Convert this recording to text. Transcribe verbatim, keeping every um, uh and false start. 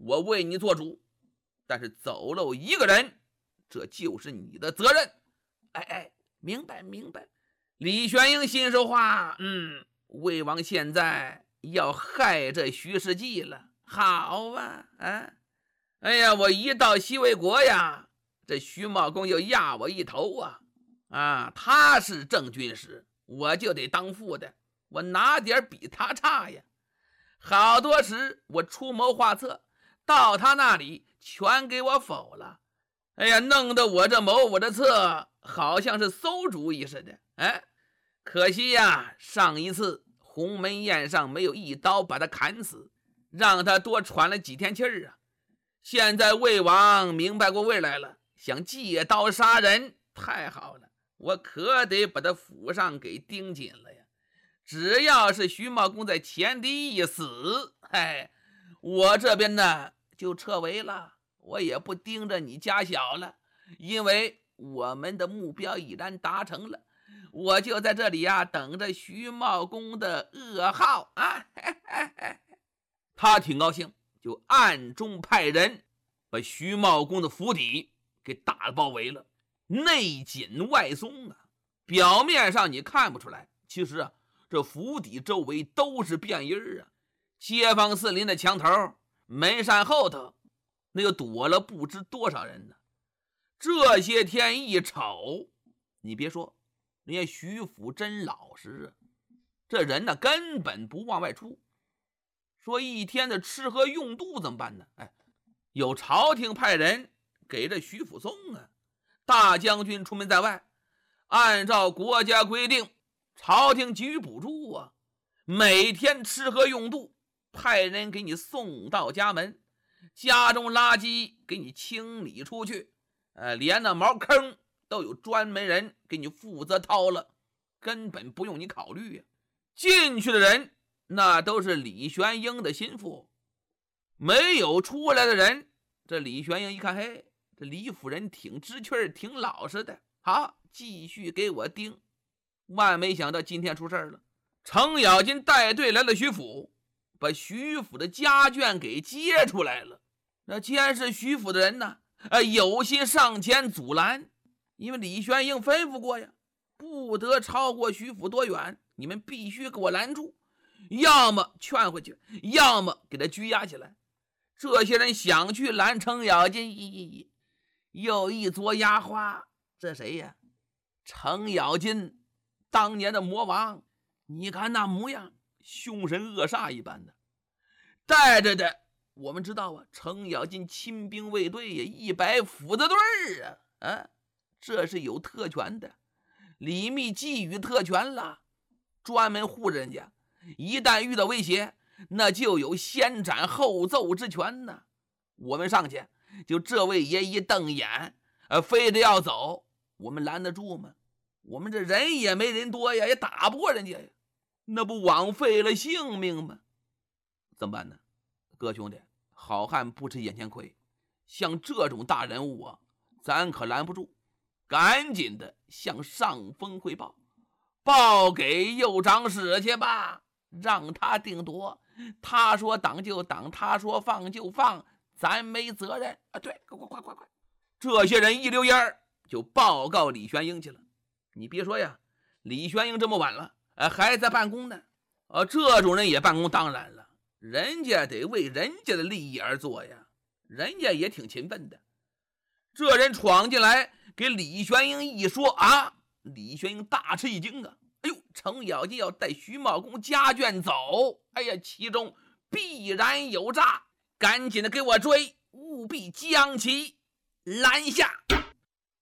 我为你做主，但是走漏一个人，这就是你的责任。哎哎，明白明白。李玄英心说话，嗯，魏王现在要害这徐世绩了。好啊，啊，哎呀，我一到西魏国呀，这徐茂公就压我一头啊！啊，他是正军师，我就得当副的，我哪点比他差呀？好多时我出谋划策，到他那里全给我否了。哎呀，弄得我这谋我的策好像是馊主意似的。哎，可惜呀，上一次鸿门宴上没有一刀把他砍死，让他多喘了几天气儿啊。现在魏王明白过味来了，想借刀杀人，太好了，我可得把他府上给盯紧了呀。只要是徐茂公在前敌一死，哎，我这边呢就撤围了，我也不盯着你家小了，因为我们的目标已然达成了，我就在这里呀、啊、等着徐茂公的噩耗啊！嘿嘿嘿，他挺高兴，就暗中派人把徐茂公的府邸给打包围了，内紧外松啊。表面上你看不出来，其实啊，这府邸周围都是变音啊。街坊四邻的墙头、门扇后头，那又躲了不知多少人呢。这些天一瞅，你别说，人家徐府真老实啊，这人呢根本不往外出。说一天的吃喝用度怎么办呢？哎，有朝廷派人给这徐府送啊。大将军出门在外，按照国家规定，朝廷给予补助啊，每天吃喝用度派人给你送到家门，家中垃圾给你清理出去，呃，连那茅坑都有专门人给你负责掏了，根本不用你考虑啊。进去的人那都是李玄英的心腹，没有出来的人，这李玄英一看，嘿，这李夫人挺知趣，挺老实的，好，继续给我盯。万没想到今天出事了，程咬金带队来了徐府，把徐府的家眷给接出来了。那监视徐府的人呢，呃，有心上前阻拦，因为李玄英吩咐过呀，不得超过徐府多远，你们必须给我拦住，要么劝回去，要么给他拘押起来。这些人想去拦程咬金，又一撮压花，这谁呀？程咬金当年的魔王，你看那模样，凶神恶煞一般的。带着的我们知道啊，程咬金亲兵卫队呀，一百斧子队啊，啊，这是有特权的，李密给予特权了，专门护人家，一旦遇到威胁，那就有先斩后奏之权呢。我们上去，就这位爷一瞪眼，呃，非得要走，我们拦得住吗？我们这人也没人多呀，也打不过人家呀，那不枉费了性命吗？怎么办呢？哥兄弟，好汉不吃眼前亏，像这种大人物啊，咱可拦不住，赶紧的向上峰汇报，报给右长史去吧，让他定夺。他说挡就挡，他说放就放，咱没责任啊！对，快快快快！这些人一溜烟就报告李玄英去了。你别说呀，李玄英这么晚了，呃，还在办公呢。啊，这种人也办公，当然了，人家得为人家的利益而做呀，人家也挺勤奋的。这人闯进来给李玄英一说啊，李玄英大吃一惊啊！哎呦，程咬金要带徐茂公家眷走，哎呀，其中必然有诈，赶紧的给我追，务必将其拦下。